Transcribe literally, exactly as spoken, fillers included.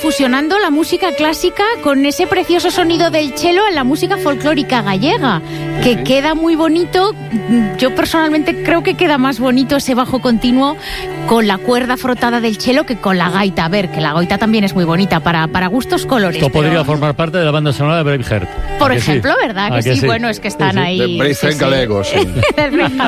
fusionando la música clásica con ese precioso sonido del cello en la música folclórica gallega, que sí. queda muy bonito. Yo personalmente creo que queda más bonito ese bajo continuo con la cuerda frotada del cello que con la gaita. A ver, que la gaita también es muy bonita, para, para gustos colores. Esto pero... podría formar parte de la banda sonora de Braveheart. Por ejemplo, sí? ¿verdad? Que, que sí? sí, bueno, es que están sí, sí. ahí... De Braveheart sí, galego, sí. sí.